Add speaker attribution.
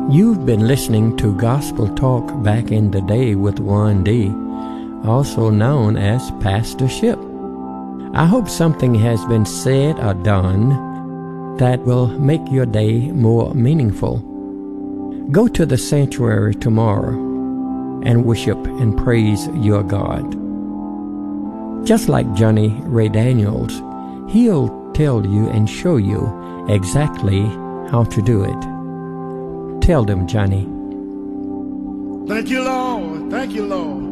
Speaker 1: You've been listening to Gospel Talk Back in the Day with Warren D., also known as Pastor Ship. I hope something has been said or done that will make your day more meaningful. Go to the sanctuary tomorrow and worship and praise your God. Just like Johnny Ray Daniels, he'll tell you and show you exactly how to do it. Tell them, Johnny.
Speaker 2: Thank you, Lord. Thank you, Lord.